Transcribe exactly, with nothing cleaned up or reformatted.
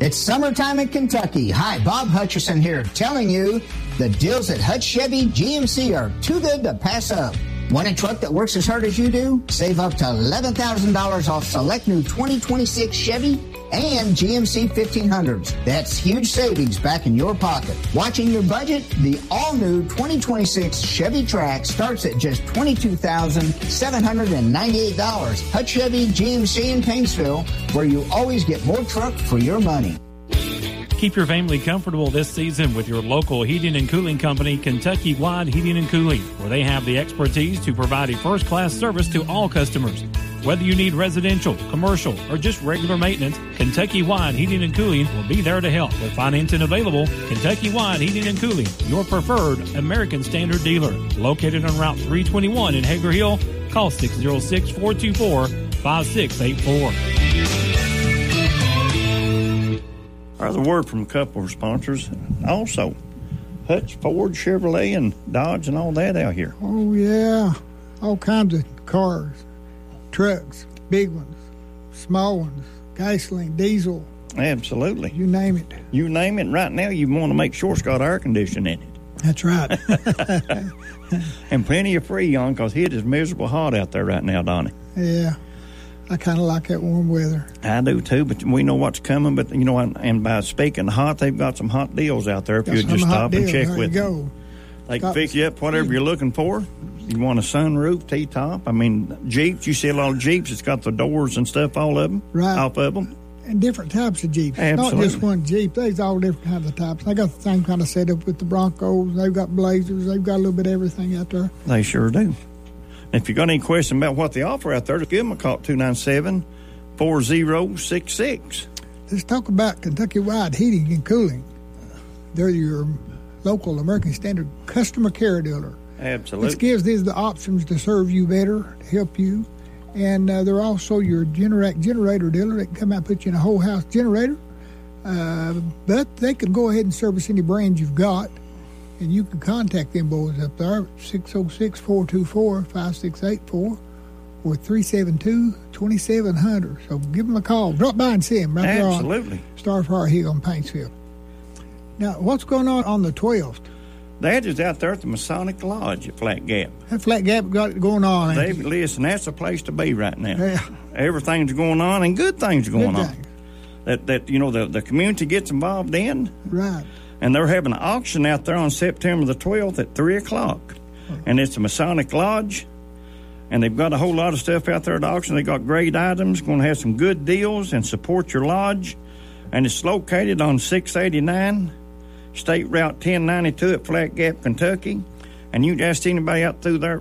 It's summertime in Kentucky. Hi, Bob Hutcherson here, telling you the deals at Hutch Chevy G M C are too good to pass up. Want a truck that works as hard as you do? Save up to eleven thousand dollars off select new twenty twenty-six Chevy and G M C fifteen hundreds. That's huge savings back in your pocket. Watching your budget? The all-new twenty twenty-six Chevy Trax starts at just twenty-two thousand seven hundred ninety-eight dollars. Hutch Chevy G M C in Paintsville, where you always get more truck for your money. Keep your family comfortable this season with your local heating and cooling company, Kentucky Wide Heating and Cooling, where they have the expertise to provide a first-class service to all customers. Whether you need residential, commercial, or just regular maintenance, Kentucky Wide Heating and Cooling will be there to help. With financing available, Kentucky Wide Heating and Cooling, your preferred American Standard dealer. Located on Route three twenty-one in Hager Hill, call six oh six, four two four, five six eight four. There's a word from a couple of sponsors. Also, Hutch, Ford, Chevrolet, and Dodge, and all that out here. Oh, yeah. All kinds of cars, trucks, big ones, small ones, gasoline, diesel. Absolutely. You name it. You name it. Right now, you want to make sure it's got air conditioning in it. That's right. And plenty of Freon, because it is miserable hot out there right now, Donnie. Yeah. I kind of like that warm weather. I do, too, but we know what's coming. But, you know, and by speaking of hot, they've got some hot deals out there if you just stop and check with them. They can fix you up whatever you're looking for. You want a sunroof, T-top. I mean, Jeeps, you see a lot of Jeeps. It's got the doors and stuff, all of them, right. off of them. And different types of Jeeps. Absolutely. Not just one Jeep. There's all different kinds of types. They got the same kind of setup with the Broncos. They've got Blazers. They've got a little bit of everything out there. They sure do. If you got any question about what they offer out there, just give them a call at two nine seven, four oh six six. Let's talk about Kentucky Wide Heating and Cooling. They're your local American Standard customer care dealer. Absolutely. This gives these the options to serve you better, to help you. And uh, they're also your Generac generator dealer. They can come out and put you in a whole house generator. Uh, but they can go ahead and service any brand you've got. And you can contact them boys up there at six oh six, four two four, five six eight four or three seven two, two seven zero zero. So give them a call. Drop by and see them right there Absolutely. on Starfire Hill in Paintsville. Now, what's going on on the twelfth? That is out there at the Masonic Lodge at Flat Gap. That Flat Gap got it going on. They, listen, that's the place to be right now. Yeah. Everything's going on, and good things are going Good on. things. That, that you know, the, the community gets involved in. Right. And they're having an auction out there on September the twelfth at three o'clock. Oh. And it's the Masonic Lodge. And they've got a whole lot of stuff out there at the auction. They got great items, going to have some good deals, and support your lodge. And it's located on six eighty-nine State Route ten ninety-two at Flat Gap, Kentucky. And you can ask anybody out through there